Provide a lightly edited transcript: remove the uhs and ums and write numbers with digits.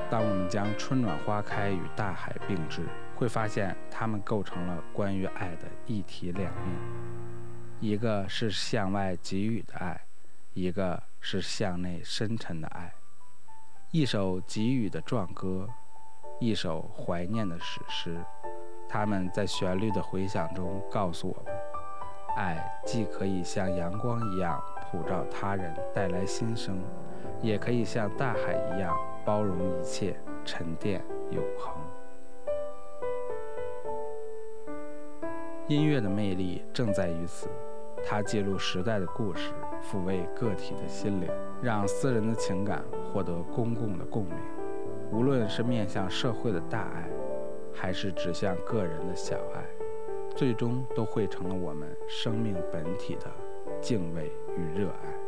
当我们将春暖花开与大海并置，会发现它们构成了关于爱的一体两面，一个是向外给予的爱，一个是向内深沉的爱。一首给予的壮歌，一首怀念的史诗，它们在旋律的回响中告诉我们，爱既可以像阳光一样普照他人，带来新生，也可以像大海一样包容一切，沉淀永恒。音乐的魅力正在于此，它记录时代的故事，抚慰个体的心灵，让私人的情感获得公共的共鸣。无论是面向社会的大爱，还是指向个人的小爱，最终都汇成了我们生命本体的敬畏与热爱。